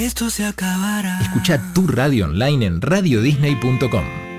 Esto se acabará. Escucha tu radio online en radiodisney.com.